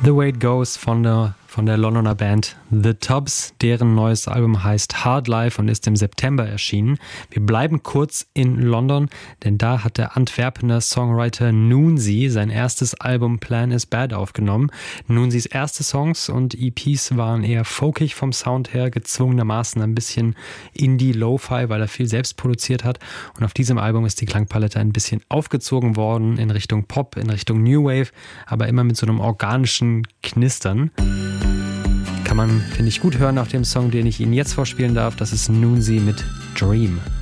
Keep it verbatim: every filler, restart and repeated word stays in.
The Way It Goes von der, von der Londoner Band The Tubs. Deren neues Album heißt Hard Life und ist im September erschienen. Wir bleiben kurz in London, denn da hat der Antwerpener Songwriter Noonsy sein erstes Album Plan is Bad aufgenommen. Noonsys erste Songs und E Ps waren eher folkig vom Sound her, gezwungenermaßen ein bisschen Indie-Lo-Fi, weil er viel selbst produziert hat. Und auf diesem Album ist die Klangpalette ein bisschen aufgezogen worden in Richtung Pop, in Richtung New Wave, aber immer mit so einem organischen Knistern. Kann man, finde ich, gut hören auf dem Song, den ich Ihnen jetzt vorspielen darf. Das ist Noonsy mit Dream.